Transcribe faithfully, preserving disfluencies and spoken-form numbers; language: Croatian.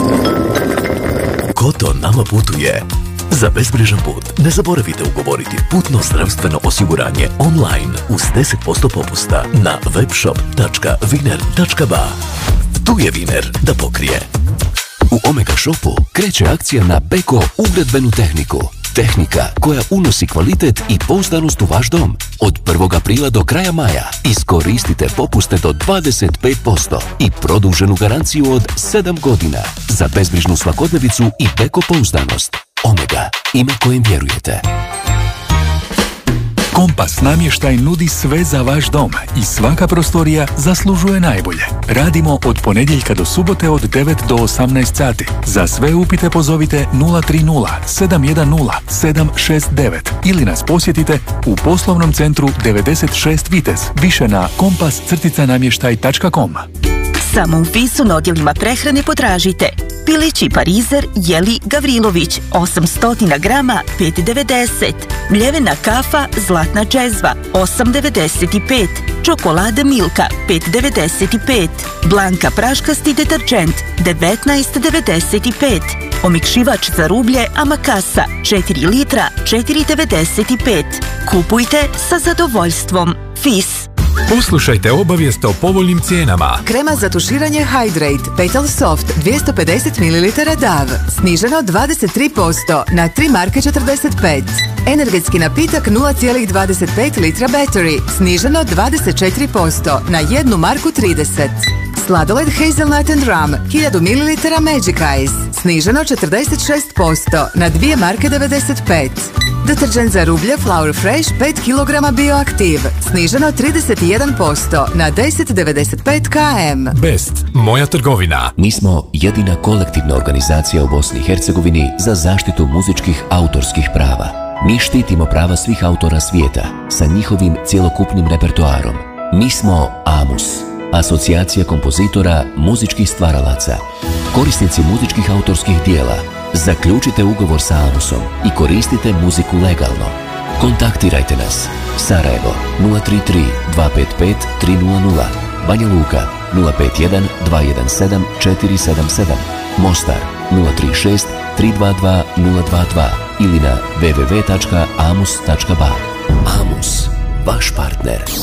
Ko to nama putuje? Za bezbrižan put ne zaboravite ugovoriti putno zdravstveno osiguranje online uz deset posto popusta na webshop tačka viner tačka ba. Tu je Viner da pokrije. U Omega Shopu kreće akcija na Beko ugradbenu tehniku. Tehnika koja unosi kvalitet i pouzdanost u vaš dom. Od prvog aprila do kraja maja iskoristite popuste do dvadeset pet posto i produženu garanciju od sedam godina za bezbrižnu svakodnevicu i Beko pouzdanost. Omega, ime kojem vjerujete. Kompas namještaj nudi sve za vaš dom i svaka prostorija zaslužuje najbolje. Radimo od ponedjeljka do subote od devet do osamnaest sati. Za sve upite pozovite nula tri nula sedam jedan nula sedam šest devet ili nas posjetite u poslovnom centru devedeset šest Vitez. Više na kompas namještaj tačka com. Samo u Fisu na odjelima prehrane potražite pilići parizer Jeli Gavrilović osamsto grama pet devedeset, mljevena kafa Zlatna džezva osam devedeset pet, čokolada Milka pet devedeset pet, Blanka praškasti deterđent devetnaest devedeset pet, omekšivač za rublje Amakasa četiri litra četiri devedeset pet. Kupujte sa zadovoljstvom. Fis. Poslušajte obavijest o povoljnim cijenama. Krema za tuširanje Hydrate Petal Soft dvjesto pedeset mililitara D A V sniženo dvadeset tri posto na tri marke četrdeset pet. Energetski napitak nula zarez dvadeset pet litra Battery sniženo dvadeset četiri posto na jednu marku trideset. Sladoled Hazelnut and Rum hiljadu mililitara Magic Eyes sniženo četrdeset šest posto na dvije marke devedeset pet. Deterđent za rublje Flour Fresh pet kilograma Bioaktiv sniženo trideset jedan posto na deset devedeset pet kilometara. Best, moja trgovina. Mi smo jedina kolektivna organizacija u Bosni i Hercegovini za zaštitu muzičkih autorskih prava. Mi štitimo prava svih autora svijeta sa njihovim cjelokupnim repertoarom. Mi smo AMUS, Asocijacija kompozitora muzičkih stvaralaca. Korisnici muzičkih autorskih dijela, zaključite ugovor sa AMUSom i koristite muziku legalno. Kontaktirajte nas. Sarajevo nula tri tri dva pet pet tri nula nula, Banja Luka nula pet jedan dva jedan sedam četiri sedam sedam, Mostar nula tri šest tri dva dva nula dva dva ili na w w w tačka amus tačka ba. AMUS, vaš partner.